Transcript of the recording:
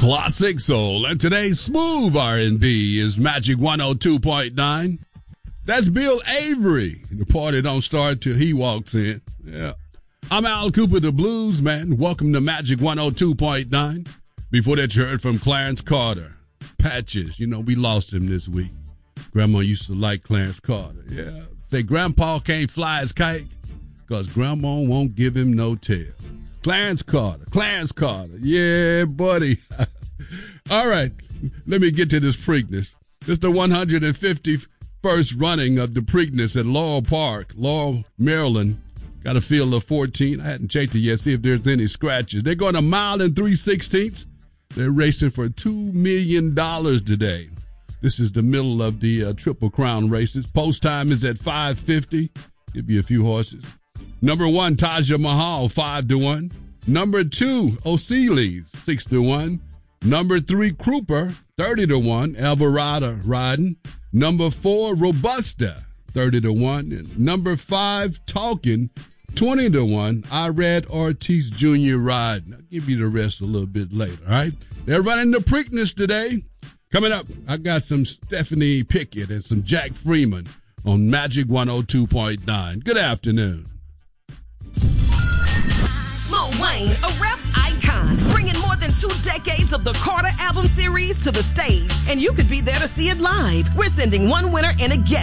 Classic soul, and today's smooth R&B is Magic 102.9. That's Bill Avery. The party don't start till he walks in. Yeah. I'm Al Cooper, the blues man. Welcome to Magic 102.9. Before that, you heard from Clarence Carter. Patches, we lost him this week. Grandma used to like Clarence Carter. Yeah. Say Grandpa can't fly his kite because Grandma won't give him no tail. Clarence Carter. Yeah, buddy. All right. Let me get to this Preakness. It's the 151st running of the Preakness at Laurel Park, Laurel, Maryland. Got a field of 14. I hadn't checked it yet, see if there's any scratches. They're going 1 mile and 3/16. They're racing for $2 million today. This is the middle of the Triple Crown races. Post time is at 5:50. Give you a few horses. Number 1, Taja Mahal, 5-1. Number 2, O'Seeley's, 6-1. Number 3, Kruper, 30-1. Alvarado riding. Number 4, Robusta, 30-1. And number 5, Talking, 20-1. I read Ortiz Jr. riding. I'll give you the rest a little bit later, all right? They're running the Preakness today. Coming up, I got some Stephanie Pickett and some Jack Freeman on Magic 102.9. Good afternoon. Lil Wayne, a rap icon, bringing more than 2 decades of the Carter album series to the stage, and you could be there to see it live. We're sending one winner and a guest